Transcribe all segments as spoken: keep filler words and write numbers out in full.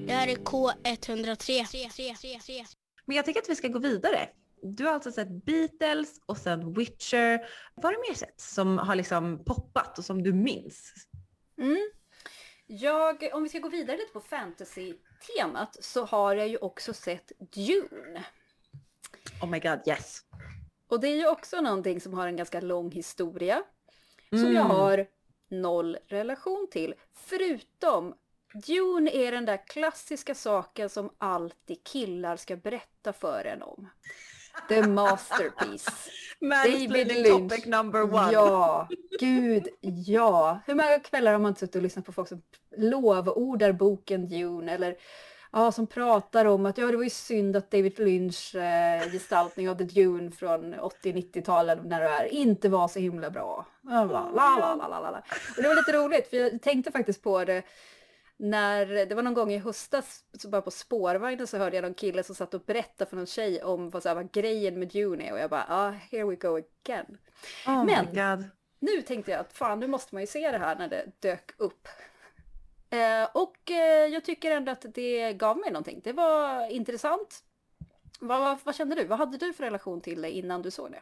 Det här är K etthundratre. Men jag tänker att vi ska gå vidare. Du har alltså sett Beatles och sen Witcher. Vad har du mer sett som har liksom poppat och som du minns? Mm. Jag, om vi ska gå vidare lite på fantasy-temat så har jag ju också sett Dune. Oh my god, yes. Och det är ju också någonting som har en ganska lång historia. Som Mm. jag har noll relation till. Förutom Dune är den där klassiska saken som alltid killar ska berätta för en om. The masterpiece. David Lynch. Topic number one. Ja, gud, ja. Hur många kvällar har man suttit och lyssnat på folk som lovordar boken Dune eller ja, som pratar om att ja, det var ju synd att David Lynch eh, gestaltning av The Dune från åttio-nittio-talet när det är inte var så himla bra. La, la, la, la, la, la. Och det var lite roligt för jag tänkte faktiskt på det när det var någon gång i höstas så bara på spårvagnen så hörde jag någon kille som satt och berättade för någon tjej om vad, så här, vad grejen med Dune är och jag bara, ah, here we go again. Oh Men my God. Nu tänkte jag att fan, nu måste man ju se det här när det dök upp. Eh, och eh, jag tycker ändå att det gav mig någonting. Det var intressant. Vad, vad, vad kände du? Vad hade du för relation till det innan du såg det?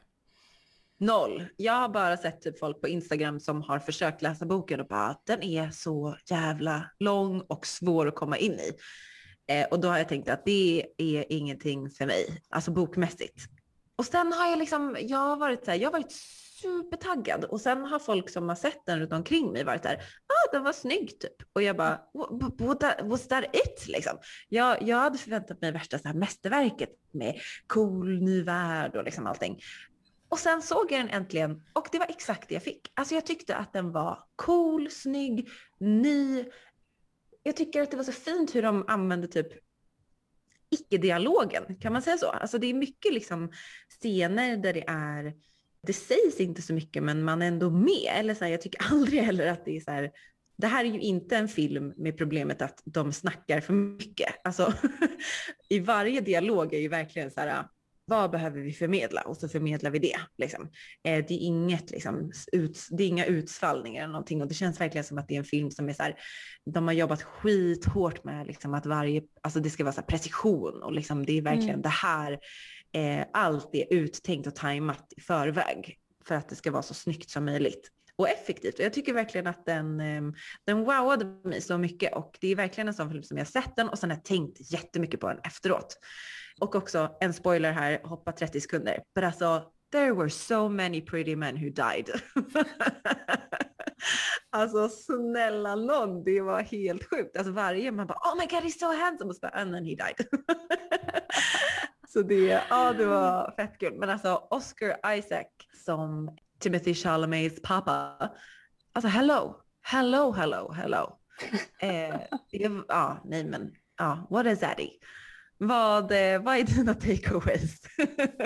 Noll. Jag har bara sett typ folk på Instagram som har försökt läsa boken och bara den är så jävla lång och svår att komma in i. Eh, och då har jag tänkt att det är ingenting för mig, alltså bokmässigt. Och sen har jag liksom, jag har varit så här, jag har varit supertaggad och sen har folk som har sett den runt omkring mig varit där, ah den var snygg typ. Och jag bara, what that, was that it liksom? Jag, jag hade förväntat mig värsta så här mästerverket med cool ny värld och liksom allting. Och sen såg jag den äntligen och det var exakt det jag fick. Alltså jag tyckte att den var cool, snygg, ny. Jag tycker att det var så fint hur de använde typ icke-dialogen, kan man säga så? Alltså det är mycket liksom scener där det är, det sägs inte så mycket men man är ändå med. Eller så här, jag tycker aldrig heller att det är så här, det här är ju inte en film med problemet att de snackar för mycket. Alltså i varje dialog är ju verkligen så här, vad behöver vi förmedla? Och så förmedlar vi det. Liksom. Eh, det är inget, liksom, ut, det är inga utsvallningar eller någonting. Och det känns verkligen som att det är en film som är så här, de har jobbat skithårt med liksom, att varje, alltså det ska vara så här precision. Och liksom, det är verkligen mm. det här, eh, allt är uttänkt och tajmat i förväg. För att det ska vara så snyggt som möjligt. Och effektivt. Och jag tycker verkligen att den, den wowade mig så mycket. Och det är verkligen en sån film som jag har sett den. Och sen har jag tänkt jättemycket på den efteråt. Och också en spoiler här, hoppa trettio sekunder. Men alltså, there were so many pretty men who died. Alltså snälla någon, det var helt sjukt. Alltså varje, man bara, oh my god he's so handsome. Och så bara, and then he died. Så det, ja det var fett kul. Men alltså Oscar Isaac som Timothy Chalamets pappa. Alltså hello, hello, hello, hello. eh, jag, ja, nej men, ja, what is that? Vad, vad är dina takeaways?